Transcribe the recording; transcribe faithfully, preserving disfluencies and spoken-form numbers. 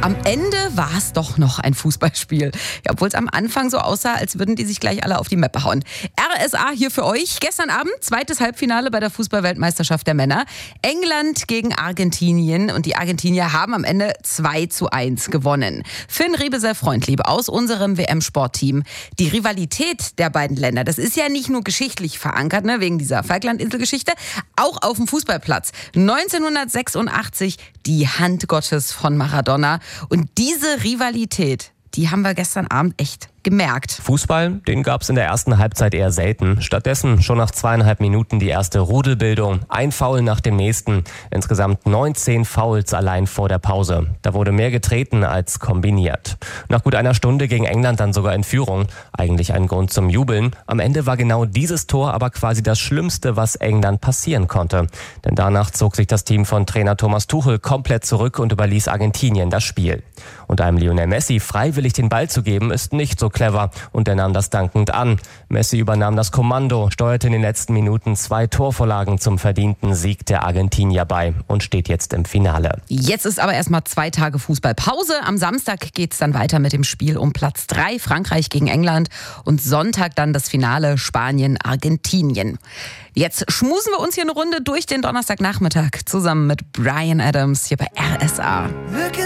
am Ende war es doch noch ein Fußballspiel. Ja, obwohl es am Anfang so aussah, als würden die sich gleich alle auf die Mappe hauen. R S A hier für euch. Gestern Abend zweites Halbfinale bei der Fußball-Weltmeisterschaft der Männer. England gegen Argentinien. Und die Argentinier haben am Ende zwei zu eins gewonnen. Finn Riebesell-Freundlieb aus unserem W M-Sportteam. Die Rivalität der beiden Länder, das ist ja nicht nur geschichtlich verankert, ne, wegen dieser Falklandinselgeschichte, auch auf dem Fußballplatz. neunzehnhundertsechsundachtzig die Hand Gottes von Maradona. Und diese Rivalität, die haben wir gestern Abend echt gemerkt. Fußball, den gab es in der ersten Halbzeit eher selten. Stattdessen schon nach zweieinhalb Minuten die erste Rudelbildung. Ein Foul nach dem nächsten. Insgesamt neunzehn Fouls allein vor der Pause. Da wurde mehr getreten als kombiniert. Nach gut einer Stunde ging England dann sogar in Führung. Eigentlich ein Grund zum Jubeln. Am Ende war genau dieses Tor aber quasi das Schlimmste, was England passieren konnte. Denn danach zog sich das Team von Trainer Thomas Tuchel komplett zurück und überließ Argentinien das Spiel. Und einem Lionel Messi freiwillig den Ball zu geben, ist nicht so clever und er nahm das dankend an. Messi übernahm das Kommando, steuerte in den letzten Minuten zwei Torvorlagen zum verdienten Sieg der Argentinier bei und steht jetzt im Finale. Jetzt ist aber erstmal zwei Tage Fußballpause. Am Samstag geht es dann weiter mit dem Spiel um Platz drei, Frankreich gegen England, und Sonntag dann das Finale Spanien-Argentinien. Jetzt schmusen wir uns hier eine Runde durch den Donnerstagnachmittag zusammen mit Bryan Adams hier bei R S A.